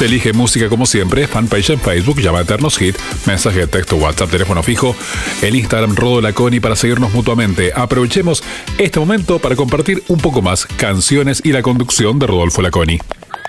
Se elige música como siempre, fanpage en Facebook, llama Eternos Hit, mensaje de texto, WhatsApp, teléfono fijo, el Instagram Rodo Laconi para seguirnos mutuamente. Aprovechemos este momento para compartir un poco más canciones y la conducción de Rodolfo Laconi.